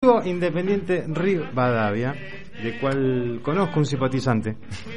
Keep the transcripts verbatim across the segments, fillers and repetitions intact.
Club Independiente Rivadavia, de cual conozco un simpatizante.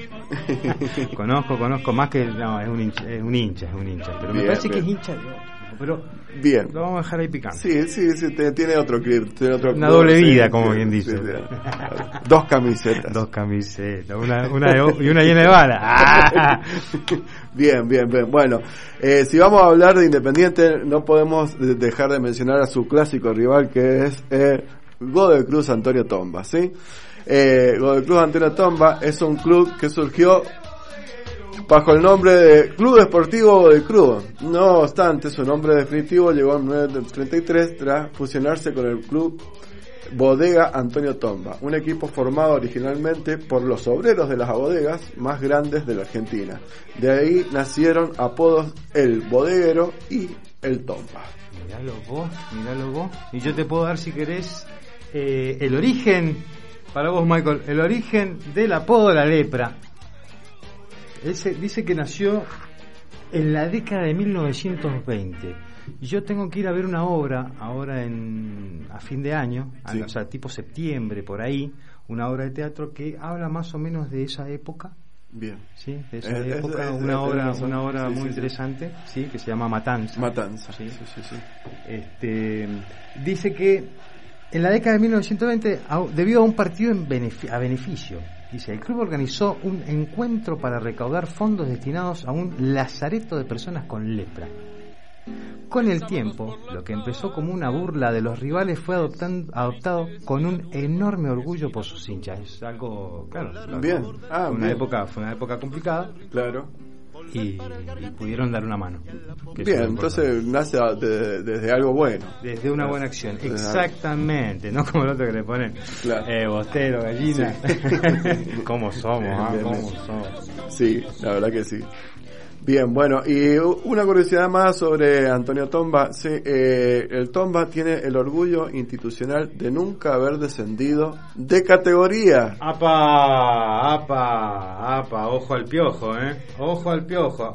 conozco, conozco más que... No, es un hincha, es un hincha, es un hincha. Pero bien, me parece bien. que es hincha de otro. Pero bien, lo vamos a dejar ahí picando. Sí, sí, sí, tiene otro clip, tiene otro una club, doble sí, vida, como sí, bien dice. Sí, sí. Dos camisetas. Dos camisetas, una, una de, y una llena de bala. ¡Ah! Bien, bien, bien. Bueno, eh, si vamos a hablar de Independiente, no podemos dejar de mencionar a su clásico rival, que es eh, Godoy Cruz Antonio Tomba, ¿sí? Eh, Godoy Cruz Antonio Tomba es un club que surgió bajo el nombre de Club Deportivo de Cruz. No obstante, su nombre definitivo llegó en mil novecientos treinta y tres tras fusionarse con el Club Bodega Antonio Tomba, un equipo formado originalmente por los obreros de las bodegas más grandes de la Argentina. De ahí nacieron apodos El Bodeguero y El Tomba. Miralo vos, miralo vos. Y yo te puedo dar, si querés, eh, el origen, para vos, Michael, el origen del apodo de la lepra. Ese dice que nació en la década de mil novecientos veinte. Y yo tengo que ir a ver una obra ahora en a fin de año, sí. O sea, tipo septiembre, por ahí, una obra de teatro que habla más o menos de esa época. Bien. Sí, de esa es, época, es, es, una es, obra, es, una obra sí, muy sí, interesante, sí, que se llama Matanza. Matanza. Sí, sí, sí, sí. Este, dice que en la década de mil novecientos veinte, debido a un partido en benefic- a beneficio, dice, el club organizó un encuentro para recaudar fondos destinados a un lazareto de personas con lepra. Con el tiempo, lo que empezó como una burla de los rivales fue adoptando, adoptado con un enorme orgullo por sus hinchas. Es algo, claro, bien. Ah, fue una bien. época, fue una época complicada. Claro. Y, y pudieron dar una mano. Bien, entonces nace de, desde algo bueno. Desde una buena acción, exactamente, no como el otro que le ponen, claro. eh, bostero, gallina. Sí. ¿Cómo somos? Bien, ¿ah? bien, ¿Cómo bien. somos? Sí, la verdad que sí. Bien, bueno, y una curiosidad más sobre Antonio Tomba. Sí, eh, el Tomba tiene el orgullo institucional de nunca haber descendido de categoría. ¡Apa! ¡Apa! ¡Apa! Ojo al piojo, ¿eh? Ojo al piojo.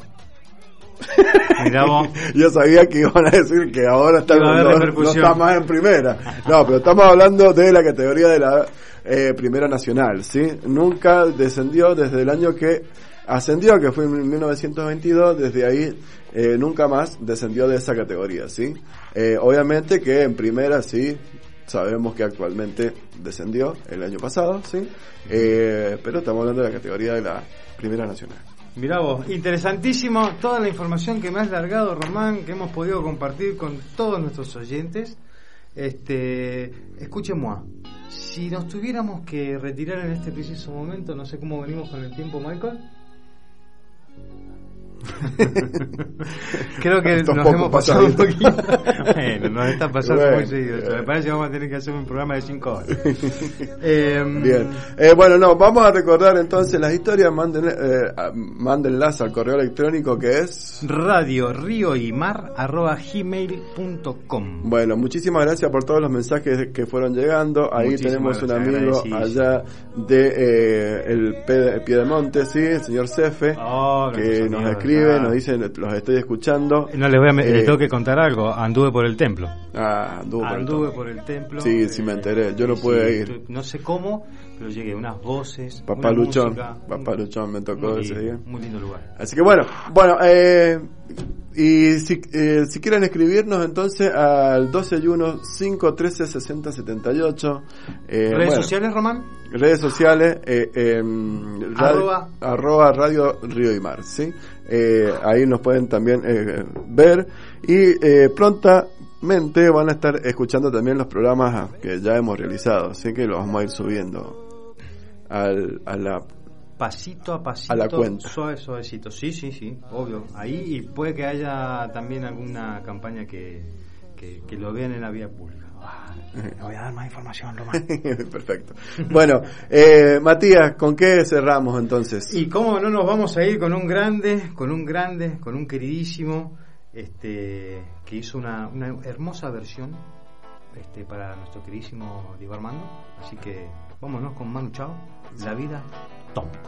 Mirá vos. Yo sabía que iban a decir que ahora está, no, no está más en primera. No, pero estamos hablando de la categoría de la eh, Primera Nacional, ¿sí? Nunca descendió desde el año que ascendió, que fue en mil novecientos veintidós, desde ahí eh, nunca más descendió de esa categoría, ¿sí? Eh, obviamente que en primera sí, sabemos que actualmente descendió el año pasado, ¿sí? Eh, pero estamos hablando de la categoría de la Primera Nacional. Mirá vos, interesantísimo toda la información que me has largado, Román, que hemos podido compartir con todos nuestros oyentes. Este, escúcheme, si nos tuviéramos que retirar en este preciso momento, no sé cómo venimos con el tiempo, Michael. Creo que nos hemos pasado un poquito. Bueno, nos está pasando bueno, muy seguido. Bueno. Me parece que vamos a tener que hacer un programa de cinco horas. eh, Bien. Eh, bueno, no, vamos a recordar entonces las historias. Manden, eh, mándenlas al correo electrónico que es radio río y mar arroba gmail punto com. Bueno, muchísimas gracias por todos los mensajes que fueron llegando. Ahí tenemos un amigo allá de eh, el Piedemonte, sí, el señor Cefe, oh, que nos escribe. Nos dicen, los estoy escuchando. No les voy a, eh, les tengo que contar algo. Anduve por el templo. Ah, anduve, anduve por, el por el templo. Sí, eh, sí me enteré. Yo no pude sí, ir. No sé cómo, pero llegué. Unas voces. Papá una Luchón. Música, Papá muy, Luchón me tocó muy ese lindo, día. Muy lindo lugar. Así que bueno, bueno, eh, y si, eh, si quieren escribirnos entonces al doce y uno, cinco trece, sesenta setenta y ocho. Eh, ¿Redes bueno, sociales, Román? Redes sociales, eh, eh, radio, arroba. arroba Radio Río y Mar, ¿sí? Eh, ahí nos pueden también eh, ver y eh, prontamente van a estar escuchando también los programas que ya hemos realizado, así que los vamos a ir subiendo al, a la pasito a pasito, a la cuenta. Suave, suavecito, sí, sí, sí, obvio. Ahí y puede que haya también alguna campaña que, que, que lo vean en la vía pública. Me voy a dar más información, Román. Perfecto. Bueno, eh, Matías, ¿con qué cerramos entonces? Y cómo no nos vamos a ir con un grande, con un grande, con un queridísimo, este, que hizo una, una hermosa versión, este, para nuestro queridísimo Diego Armando. Así que vámonos con Manu Chao, La Vida Tomba.